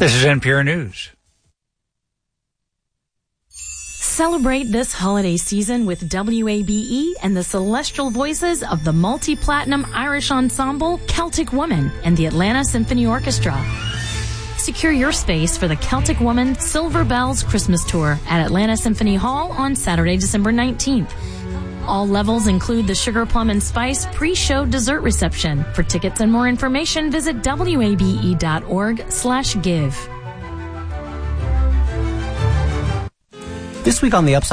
This is NPR News. Celebrate this holiday season with WABE and the celestial voices of the multi-platinum Irish ensemble Celtic Woman and the Atlanta Symphony Orchestra. Secure your space for the Celtic Woman Silver Bells Christmas Tour at Atlanta Symphony Hall on Saturday, December 19th. All levels include the Sugar Plum and Spice pre-show dessert reception. For tickets and more information, visit wabe.org/give. This week on the Upside